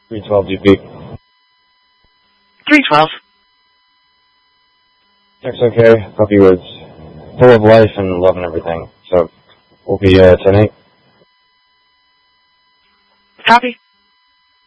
312 DP. 312. Check's okay. Puppy was full of life and love and everything. So we'll be 10-8. Copy.